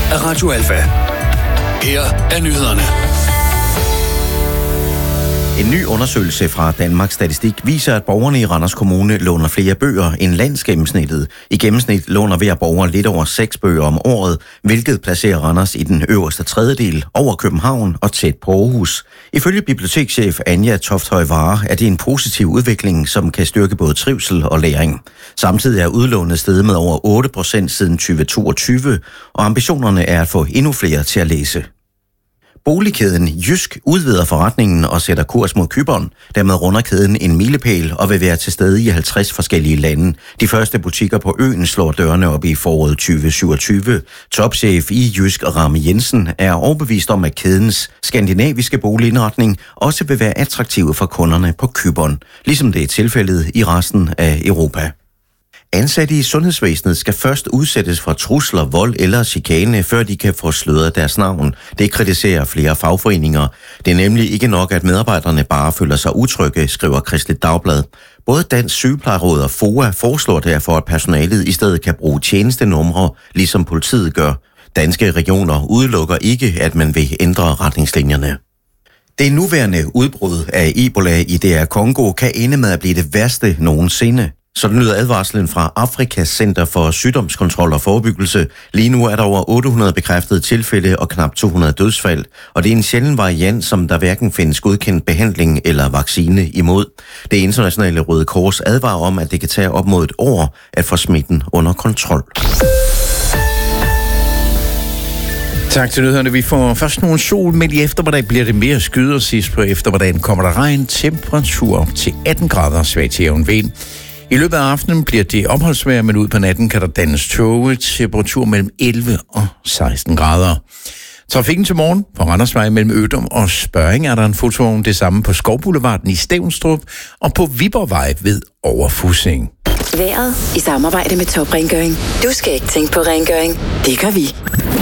af Radio Alfa. Her er nyhederne. En ny undersøgelse fra Danmarks Statistik viser, at borgerne i Randers Kommune låner flere bøger end landsgennemsnittet. I gennemsnit låner hver borger lidt over 6 bøger om året, hvilket placerer Randers i den øverste tredjedel over København og tæt på Aarhus. Ifølge bibliotekschef Anja Tofthøj Vare er det en positiv udvikling, som kan styrke både trivsel og læring. Samtidig er udlånet steget med over 8% siden 2022, og ambitionerne er at få endnu flere til at læse. Boligkæden Jysk udvider forretningen og sætter kurs mod Cypern. Dermed runder kæden en milepæl og vil være til stede i 50 forskellige lande. De første butikker på øen slår dørene op i foråret 2027. Topchef i Jysk Rami Jensen er overbevist om, at kædens skandinaviske boligindretning også vil være attraktiv for kunderne på Cypern, ligesom det er tilfældet i resten af Europa. Ansatte i sundhedsvæsenet skal først udsættes for trusler, vold eller chikane, før de kan få sløret deres navn. Det kritiserer flere fagforeninger. Det er nemlig ikke nok, at medarbejderne bare føler sig utrygge, skriver Kristeligt Dagblad. Både Dansk Sygeplejeråd og FOA foreslår derfor, at personalet i stedet kan bruge tjenestenumre, ligesom politiet gør. Danske regioner udelukker ikke, at man vil ændre retningslinjerne. Det nuværende udbrud af Ebola i DR Congo kan ende med at blive det værste nogensinde. Sådan lyder advarslen fra Afrikas Center for Sygdomskontrol og Forebyggelse. Lige nu er der over 800 bekræftede tilfælde og knap 200 dødsfald, og det er en sjælden variant, som der hverken findes godkendt behandling eller vaccine imod. Det internationale Røde Kors advarer om, at det kan tage op mod et år at få smitten under kontrol. Tak til nyhederne. Vi får først nogle sol, men i eftermiddag bliver det mere skyet, og sidst på eftermiddagen kommer der regn, temperatur til 18 grader, svag til jævn vind. I løbet af aftenen bliver det opholdsvejr, men ud på natten kan der dannes tåge, temperatur mellem 11 og 16 grader. Trafikken til morgen på Randersvej mellem Ødum og Spørring er der en fotovogn, det samme på Skovboulevarden i Stevnstrup og på Viborgvej ved Overfussing. Vejret i samarbejde med Top Rengøring. Du skal ikke tænke på rengøring, det gør vi.